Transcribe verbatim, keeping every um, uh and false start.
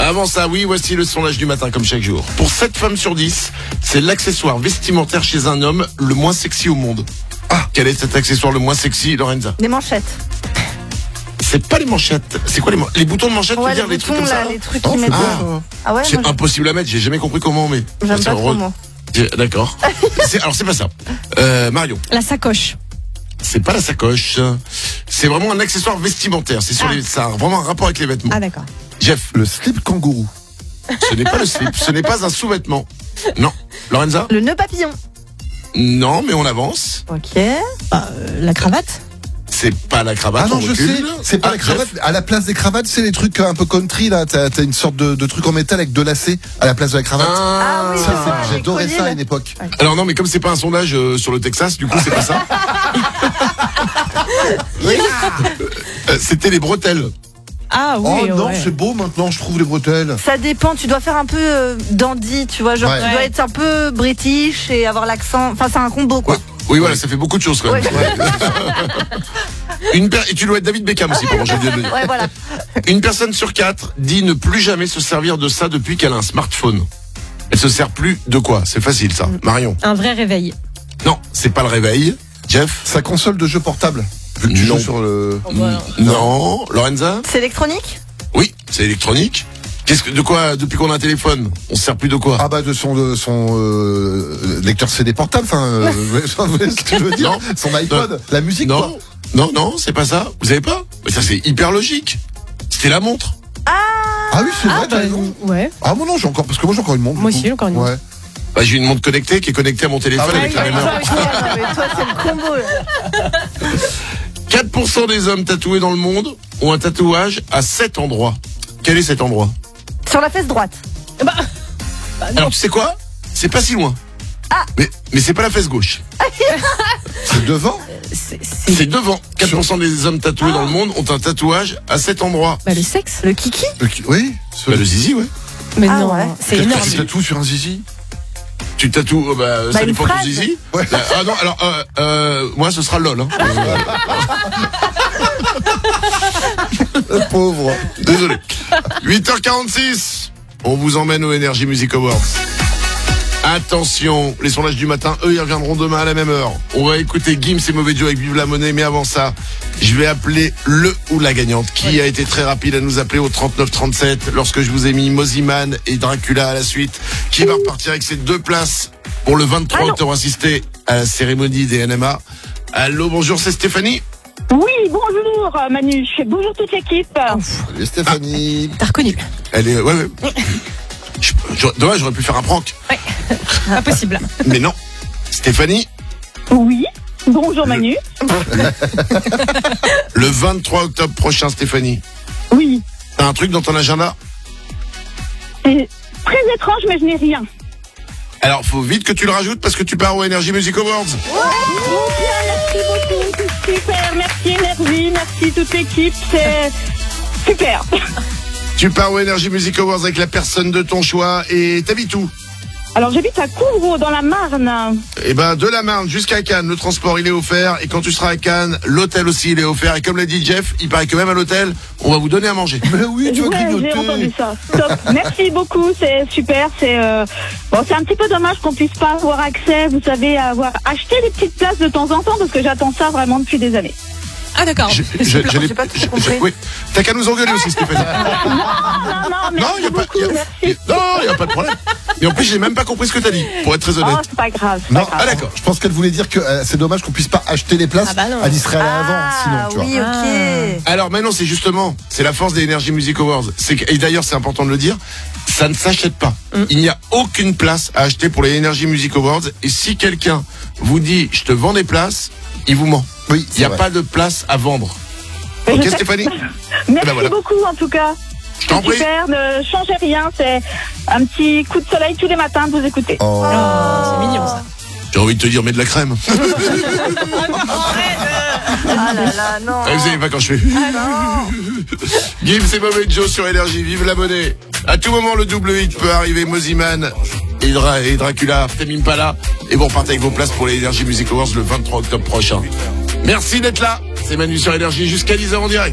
Avant ça, oui, voici le sondage du matin comme chaque jour. Pour sept femmes sur dix, c'est l'accessoire vestimentaire chez un homme le moins sexy au monde. Ah, quel est cet accessoire le moins sexy, Lorenza? Des manchettes. C'est pas les manchettes. C'est quoi les manchettes? Les boutons de manchettes, Ouais, tu veux dire, les les trucs boutons, comme là, ça? les trucs Oh, qu'ils c'est mettent. beau. Ah ouais, C'est moi, impossible à mettre, j'ai jamais compris comment on met. j'aime C'est pas trop, re- moi. C'est- D'accord. C'est- Alors c'est pas ça. Euh, Marion, La sacoche. c'est pas la sacoche. C'est vraiment un accessoire vestimentaire. C'est sur Ah. les, ça a vraiment un rapport avec les vêtements. Ah d'accord. Jeff, Le slip kangourou. ce n'est pas le slip, ce n'est pas un sous-vêtement. Non. Lorenza? Le nœud papillon. Non, mais on avance. Ok. Bah, euh, la cravate. C'est pas la cravate. Ah non, on je recule. sais, c'est pas Ah, la cravate. Jeff, À la place des cravates, c'est les trucs un peu country là. T'as t'as une sorte de, de truc en métal avec deux lacets à la place de la cravate. Ah oui, Ça, je c'est- vois, les J'adorais colliers, ça à là. une époque. Alors non, mais comme c'est pas un sondage euh, sur le Texas, du coup c'est pas ça. Oui. Euh, C'était les bretelles. Ah oui. Oh non, ouais. c'est beau maintenant, je trouve les bretelles. Ça dépend, tu dois faire un peu euh, dandy, tu vois, genre Ouais. tu dois être un peu british et avoir l'accent, enfin c'est un combo quoi. Ouais. Oui, voilà, ça fait beaucoup de choses quand même. Ouais. Une per- Et tu dois être David Beckham aussi, pardon, j'ai oublié de le dire. Ouais, voilà. Une personne sur quatre dit ne plus jamais se servir de ça depuis qu'elle a un smartphone. Elle se sert plus de quoi? C'est facile ça. Marion? Un vrai réveil. Non, c'est pas le réveil. Jeff? Sa console de jeu portable. Vu que tu Non. joues sur le. Non. Lorenza? C'est électronique? Oui, c'est électronique. Qu'est-ce que, de quoi, depuis qu'on a un téléphone, on se sert plus de quoi? Ah bah de son de son euh, lecteur C D portable, enfin, euh, vous voyez ce que je veux dire? Non. Son iPod, la musique. Non, quoi. non, non, c'est pas ça. Vous savez pas? Mais ça c'est hyper logique. C'était la montre. Ah oui, c'est vrai, Ah t'as bah, raison. ouais. Ah moi non, j'ai encore parce que moi j'ai encore une montre. Moi du aussi, coup. j'ai encore une montre. Ouais. Bah, j'ai une montre connectée qui est connectée à mon téléphone Ah oui, avec la oui, même oui, heure. Ouais, mais toi c'est le combo là. quatre pour cent des hommes tatoués dans le monde ont un tatouage à sept endroits. Quel est cet endroit? Sur la fesse droite. Bah, Alors tu sais quoi? C'est pas si loin. Ah. Mais, mais c'est pas la fesse gauche. C'est devant. c'est, c'est- C'est devant. quatre pour cent des hommes tatoués dans le monde ont un tatouage à sept endroits. bah, le sexe. Le kiki? Le qui- Oui. ce- Bah, le zizi, ouais. Mais Ah non, ouais. c'est Qu'est-ce que énorme. tu tatoues sur un zizi? Tu tatoues, euh, bah, ça une dépend de ton phrase. zizi. Ouais. Bah, ah non, alors, euh, euh, moi ce sera lol. Hein. Le pauvre. Désolé. huit heures quarante-six. On vous emmène au Energy Music Awards. Attention, les sondages du matin, eux, ils reviendront demain à la même heure. On va écouter Gims et Mauvais Joe avec Vive la Monnaie, mais avant ça, je vais appeler le ou la gagnante, qui a été très rapide à nous appeler au trente-neuf trente-sept, lorsque je vous ai mis Moziman et Dracula à la suite, qui va repartir avec ses deux places pour le vingt-trois Allô. octobre, assister à la cérémonie des N M A. Allô, bonjour, c'est Stéphanie. Oui, bonjour euh, Manu, bonjour toute l'équipe. Salut Stéphanie. T'as reconnu. Elle est, ouais, ouais. Je- j'aurais- Dommage, j'aurais pu faire un prank. Impossible. Mais non. Stéphanie, Oui, bonjour Manu. le vingt-trois octobre prochain, Stéphanie, Oui, t'as un truc dans ton agenda? c'est très étrange mais je n'ai rien. Alors, faut vite que tu le rajoutes parce que tu pars au Energy Music Awards. Oh bien, merci beaucoup, c'est super, merci Énergie, merci toute l'équipe, c'est super. Tu pars au Energy Music Awards avec la personne de ton choix et t'habites où? Alors j'habite à Couvreau dans la Marne. Eh ben, de la Marne jusqu'à Cannes, le transport il est offert et quand tu seras à Cannes, l'hôtel aussi il est offert et comme l'a dit Jeff, il paraît que même à l'hôtel, on va vous donner à manger. Mais oui, tu vas Ouais, j'ai grignoter. entendu ça. Top. Merci beaucoup, c'est super. C'est euh... bon, c'est un petit peu dommage qu'on puisse pas avoir accès, vous savez, à avoir acheté des petites places de temps en temps parce que j'attends ça vraiment depuis des années. Ah d'accord. Je- je- J'ai je l'ai- pas trop je- compris. je- oui. T'as qu'à nous engueuler aussi, Stéphanie. Non, non, Non, merci il y a pas, beaucoup, y a- merci. non, il y a pas de problème. Et en plus, j'ai même pas compris ce que t'as dit, pour être très honnête. Oh, c'est pas grave. c'est Non, pas grave. Ah d'accord. Je pense qu'elle voulait dire que euh, c'est dommage qu'on puisse pas acheter les places. Ah bah non. Elle y serait allée avant, Ah sinon, tu vois. oui, ok. Alors maintenant, c'est justement, c'est la force des Energy Music Awards. C'est que- et d'ailleurs, c'est important de le dire, ça ne s'achète pas. Il n'y a aucune place à acheter pour les Energy Music Awards. Et si quelqu'un vous dit, je te vends des places, il vous ment. Oui, Il c'est n'y a vrai. pas de place à vendre. Mais Ok, je sais- Stéphanie? Merci Eh ben voilà. beaucoup en tout cas. Je t'en C'est prie. super, ne changez rien, c'est un petit coup de soleil tous les matins de vous écouter. Oh. C'est mignon ça. J'ai envie de te dire, mets de la crème. Ah là là, non. Ah, vous savez pas quand je fais. Gims et Mauvais Joe sur Énergie, vive la monnaie. À tout moment, le double hit peut arriver. Moziman et, Dra- et Dracula, Tame Impala. Et vous repartez avec vos places pour les Energy Music Awards le vingt-trois octobre prochain. Merci d'être là. C'est Manu sur Énergie jusqu'à dix heures en direct.